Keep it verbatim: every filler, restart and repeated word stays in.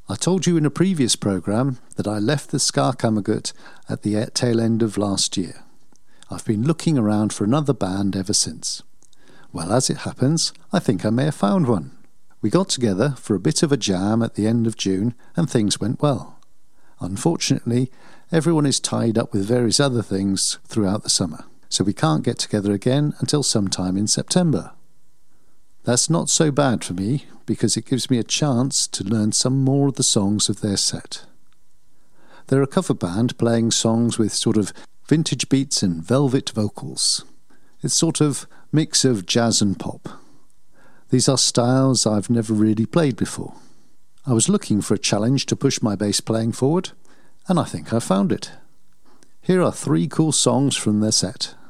I told you in a previous programme that I left the Skarkammergut at the tail end of last year. I've been looking around for another band ever since. Well, as it happens, I think I may have found one. We got together for a bit of a jam at the end of June and things went well. Unfortunately, everyone is tied up with various other things throughout the summer, so we can't get together again until sometime in September. That's not so bad for me, because it gives me a chance to learn some more of the songs of their set. They're a cover band playing songs with sort of vintage beats and velvet vocals. It's sort of mix of jazz and pop. These are styles I've never really played before. I was looking for a challenge to push my bass playing forward, and I think I found it. Here are three cool songs from their set.